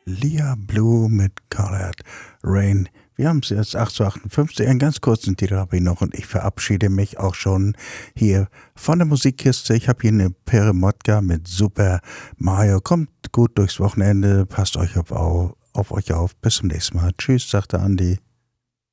Lia Blue mit Colored Rain. Wir haben es jetzt 8:58 Einen ganz kurzen Titel habe ich noch und ich verabschiede mich auch schon hier von der Musikkiste. Ich habe hier eine Peremotka mit Super Mario. Kommt gut durchs Wochenende, passt euch auf euch auf. Bis zum nächsten Mal. Tschüss, sagte Andi.